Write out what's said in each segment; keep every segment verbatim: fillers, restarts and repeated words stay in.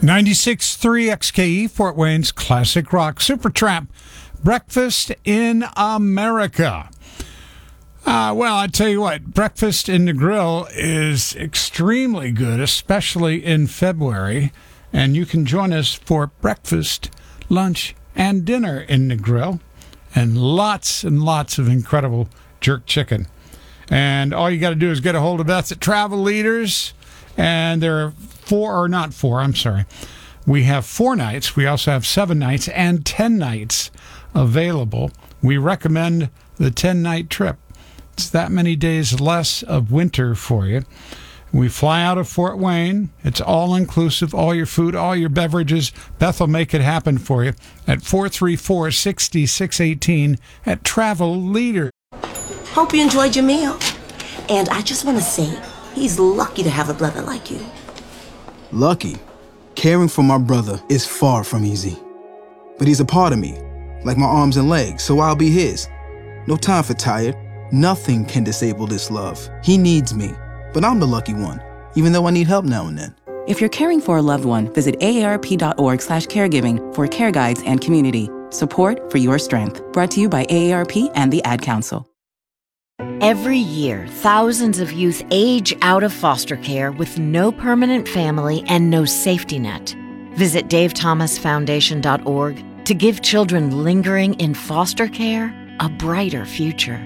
ninety-six point three X K E, Fort Wayne's classic rock. Supertramp, Breakfast in America. Uh, well, I tell you what, Breakfast in the Grill is extremely good, especially in February. And you can join us for breakfast, lunch, and dinner in the grill. And lots and lots of incredible jerk chicken. And all you got to do is get a hold of us at Travel Leaders. And there are four, or not four, I'm sorry. We have four nights. We also have seven nights and ten nights available. We recommend the ten-night trip. It's that many days less of winter for you. We fly out of Fort Wayne. It's all-inclusive, all your food, all your beverages. Beth will make it happen for you at four three four, six six one eight at Travel Leader. Hope you enjoyed your meal. And I just want to say, he's lucky to have a brother like you. Lucky? Caring for my brother is far from easy. But he's a part of me, like my arms and legs, so I'll be his. No time for tired. Nothing can disable this love. He needs me, but I'm the lucky one, even though I need help now and then. If you're caring for a loved one, visit aarp.org slash caregiving for care guides and community. Support for your strength. Brought to you by A A R P and the Ad Council. Every year, thousands of youth age out of foster care with no permanent family and no safety net. Visit dave thomas foundation dot org to give children lingering in foster care a brighter future.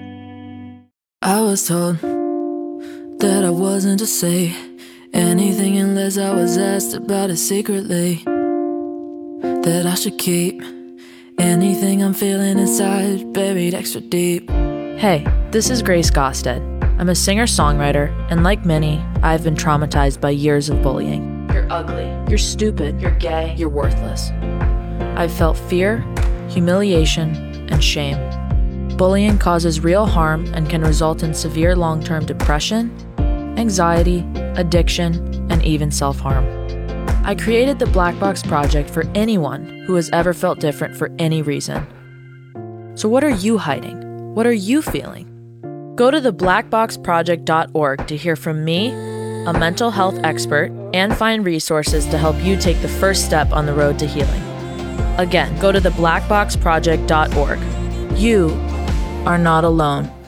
I was told that I wasn't to say anything unless I was asked about it secretly. That I should keep anything I'm feeling inside buried extra deep. Hey, this is Grace Gosted. I'm a singer-songwriter, and like many, I've been traumatized by years of bullying. You're ugly, you're stupid, you're gay, you're worthless. I've felt fear, humiliation, and shame. Bullying causes real harm and can result in severe long-term depression, anxiety, addiction, and even self-harm. I created the Black Box Project for anyone who has ever felt different for any reason. So what are you hiding? What are you feeling? Go to the black box project dot org to hear from me, a mental health expert, and find resources to help you take the first step on the road to healing. Again, go to the black box project dot org. You are not alone.